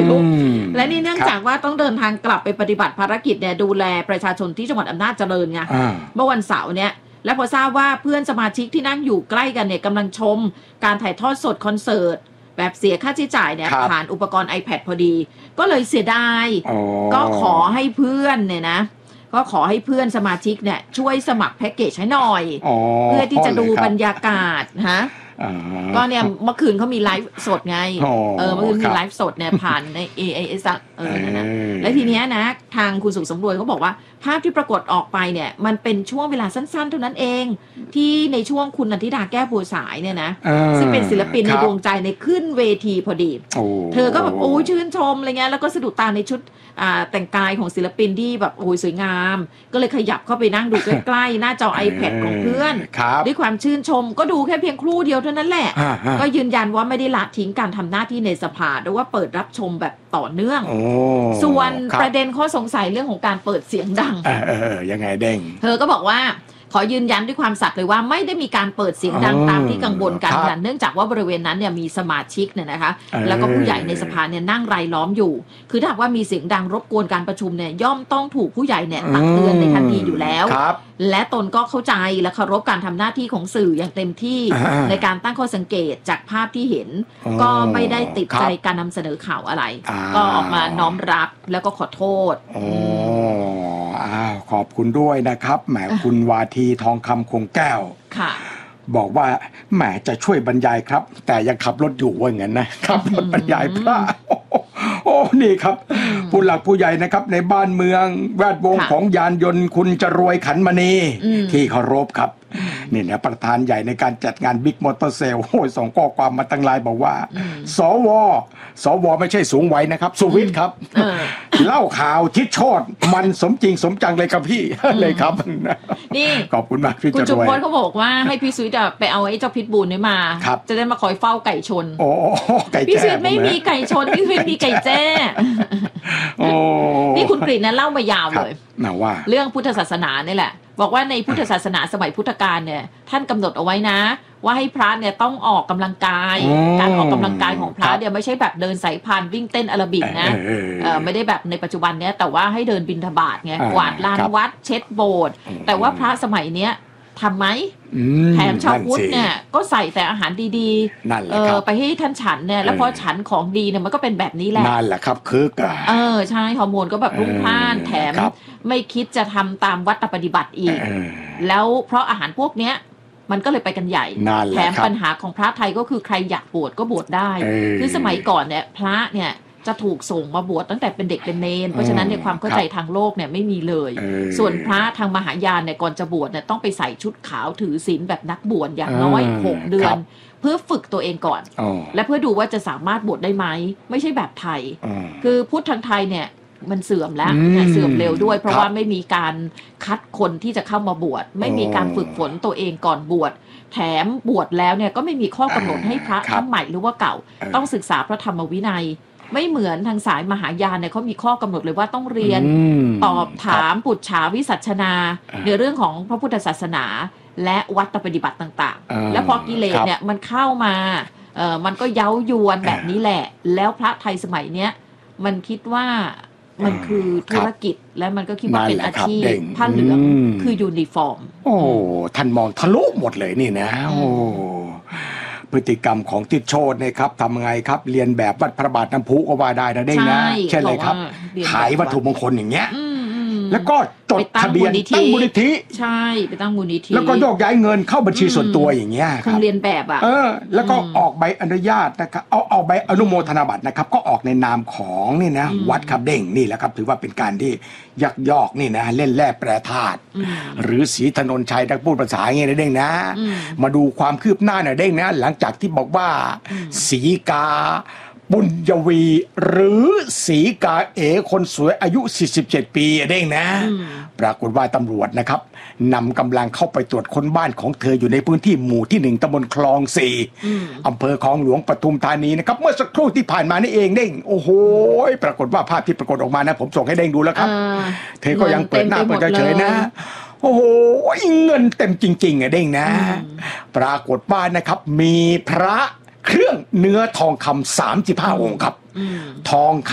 ลุกและนี่เนื่องจากว่าต้องเดินทางกลับไปปฏิบัติภารกิจเนี่ยดูแลประชาชนที่จังหวัดอำนาจเจริญไงเมื่อวันเสาร์เนี่ยและพอทราบว่าเพื่อนสมาชิกที่นั่งอยู่ใกล้กันเนี่ยกำลังชมการถ่ายทอดสดคอนเสิร์ตแบบเสียค่าใช้จ่ายเนี่ยผ่านอุปกรณ์ iPad พอดีก็เลยเสียดายก็ขอให้เพื่อนเนี่ยนะก็ขอให้เพื่อนสมาชิกเนี่ยช่วยสมัครแพ็กเกจให้หน่อยเพื่อที่จะดูบรรยากาศฮะก็เนี่ยเมื่อคืนเขามีไลฟ์สดไงเมื่อคืนมีไลฟ์สดเนี่ยผ่านใน AIS นั่นนะและทีเนี้ยนะทางคุณสุขสำรวยเขาบอกว่าภาพที่ปรากฏออกไปเนี่ยมันเป็นช่วงเวลาสั้นๆเท่านั้นเองที่ในช่วงคุณนันทิดาแก้วบัวสายเนี่ยนะซึ่งเป็นศิลปินในดวงใจในขึ้นเวทีพอดีเธอก็แบบโอ้ชื่นชมอะไรเงี้ยแล้วก็สะดุดตาในชุดแต่งกายของศิลปินที่แบบโอ้ยสวยงามก็เลยขยับเข้าไปนั่งดูใกล้ๆหน้าจอ iPad ของเพื่อนด้วยความชื่นชมก็ดูแค่เพียงครู่เดียวเท่านั้นแหละก็ยืนยันว่าไม่ได้ละทิ้งการทำหน้าที่ในสภาหรือว่าเปิดรับชมแบบต่อเนื่องส่วนประเด็นข้อสงสัยเรื่องของการเปิดเสียงดังยังไงเด้งเธอก็บอกว่าขอยืนยันด้วยความสัตย์เลยว่าไม่ได้มีการเปิดเสียงดังตามที่กังวลกันค่ะเนื่องจากว่าบริเวณนั้นเนี่ยมีสมาชิกเนี่ยนะคะแล้วก็ผู้ใหญ่ในสภาเนี่ยนั่งรายล้อมอยู่คือถ้าหากว่ามีเสียงดังรบกวนการประชุมเนี่ยย่อมต้องถูกผู้ใหญ่เนี่ยตักเตือนในทันทีอยู่แล้วและตนก็เข้าใจและเคารพการทำหน้าที่ของสื่ออย่างเต็มที่ในการตั้งข้อสังเกตจากภาพที่เห็นก็ไม่ได้ติดใจการนำเสนอข่าวอะไรก็ออกมาน้อมรับแล้วก็ขอโทษขอบคุณด้วยนะครับแหมคุณวาทีทองคำคงแก้วบอกว่าแหมจะช่วยบรรยายครับแต่ยังขับรถอยู่ว่างั้นนะขับรถบรรยายพระโอ้นี่ครับผู้หลักผู้ใหญ่นะครับในบ้านเมืองแวดวงของยานยนต์คุณจะรวยขันมณีที่เคารพครับนี่นะประธานใหญ่ในการจัดงานบิ๊กมอเตอร์เซลส่งข้อความมาตั้งไลน์บอกว่าสวไม่ใช่สูงวัยนะครับสุวิทย์ครับเล่าข่าวทิศโชติมันสมจริงสมจังเลยครับพี่เลยครับนี่ขอบคุณมากพี่คุณจุ๊บพลเขาบอกว่าให้พี่สุวิทย์ไปเอาไอ้เจ้าพิษบูลนี่มาจะได้มาคอยเฝ้าไก่ชนพี่สุวิทย์ไม่มีไก่ชนพี่สุวิทย์มีไก่แจ้นี่คุณกฤษนะเล่ามายาวเลยว่าเรื่องพุทธศาสนานี่แหละบอกว่าในพุทธศาสนาสมัยพุทธกาลเนี่ยท่านกำหนดเอาไว้นะว่าให้พระเนี่ยต้องออกกำลังกายการออกกำลังกายของพระเนี่ยไม่ใช่แบบเดินสายพานวิ่งเต้นอาราบิกนะไม่ได้แบบในปัจจุบันเนี้ยแต่ว่าให้เดินบิณฑบาตไงกวาดลานวัดเช็ดโบสถ์แต่ว่าพระสมัยเนี้ยทำไหมแถมชาวพุทธเนี่ยก็ใส่แต่อาหารดีๆไปให้ท่านฉันเนี่ยแล้วพอฉันของดีเนี่ยมันก็เป็นแบบนี้แหละนั่นแหละครับคือใช่ฮอร์โมนก็แบบรุ่งพล่านแถมไม่คิดจะทำตามวัดปฏิบัติอีกแล้วเพราะอาหารพวกเนี้ยมันก็เลยไปกันใหญ่แถมปัญหาของพระไทยก็คือใครอยากบวชก็บวชได้คือสมัยก่อนเนี่ยพระเนี่ยจะถูกส่งมาบวชตั้งแต่เป็นเด็กเป็นเนนเพราะฉะนั้นในความเข้าใจทางโลกเนี่ยไม่มีเลยส่วนพระทางมหายานเนี่ยก่อนจะบวชเนี่ยต้องไปใส่ชุดขาวถือศีลแบบนักบวชอย่างน้อย6 เดือนเพื่อฝึกตัวเองก่อนและเพื่อดูว่าจะสามารถบวชได้ไหมไม่ใช่แบบไทยคือพุทธทางไทยเนี่ยมันเสื่อมแล้วเสื่อมเร็วด้วยเพราะว่าไม่มีการคัดคนที่จะเข้ามาบวชไม่มีการฝึกฝนตัวเองก่อนบวชแถมบวชแล้วเนี่ยก็ไม่มีข้อกำหนดให้พระทั้งใหม่หรือว่าเก่าต้องศึกษาพระธรรมวินัยไม่เหมือนทางสายมหายานเนี่ยเขามีข้อกำหนดเลยว่าต้องเรียนตอบถามปุจฉาวิสัชนาในเรื่องของพระพุทธศาสนาและวัดปฏิบัติต่างๆและพอกิเลสเนี่ยมันเข้ามามันก็เย้ายวนแบบนี้แหละแล้วพระไทยสมัยเนี้ยมันคิดว่ามันคือธุรกิจและมันก็คิดว่าเป็นอาชีพผ้าเหลืองคือยูนิฟอร์มท่านมองทะลุหมดเลยนี่นะพฤติกรรมของทิศโชตินะครับทำไงครับเรียนแบบวัดพระบาทน้ำพุก็ว่าได้นะเด้งนะใช่เลยครับขายวัตถุมงคลอย่างเงี้ยแล้วก็จดทะเบียนตั้งมูลนิธิใช่ไปตั้งมูลนิธิแล้วก็โยกย้ายเงินเข้าบัญชีส่วนตัวอย่างเงี้ยครับเรียนแบบแล้วก็ออกใบอนุญาตนะครับเอาใบอนุโมทนาบัตรนะครับก็ออกในนามของนี่นะวัดครับเด้งนี่แหละครับถือว่าเป็นการที่ยักยอกนี่นะเล่นแร่แปรธาตุหรือศรีถนนชัยนักพูดภาษาอย่างเงี้ยนะเด้งนะมาดูความคืบหน้าหน่อยเด้งนะหลังจากที่บอกว่าศรีกาบุญยวีหรือศรีกาเอคนสวยอายุ47 ปีเด้งนะปรากฏว่าตำรวจนะครับนำกำลังเข้าไปตรวจค้นบ้านของเธออยู่ในพื้นที่หมู่ที่1ตำบลคลอง4อำเภอคลองหลวงปทุมธานีนะครับเมื่อสักครู่ที่ผ่านมานี่เองเด้งโอ้โหปรากฏว่าภาพที่ปรากฏออกมานะผมส่งให้เด้งดูแล้วครับเธอก็ยังเปิดหน้าเปิดตาเฉยนะโอ้โหเงินเต็มจริงๆเด้งนะปรากฏว่านะครับมีพระเครื่องเนื้อทองคำ35 องค์ครับทองค